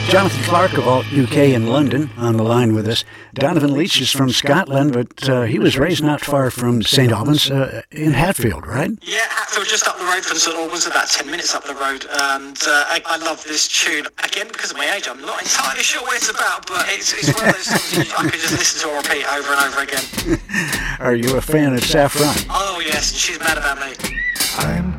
Jonathan Clark of Alt UK in London on the line with us. Donovan Leitch is from Scotland, but he was raised not far from St. Albans in Hatfield, right? Yeah, Hatfield, just up the road from St. Albans, about 10 minutes up the road. And I love this tune. Again, because of my age, I'm not entirely sure what it's about, but it's one of those songs I could just listen to on repeat over and over again. Are you a fan of Saffron? Oh, yes, she's mad about me. I'm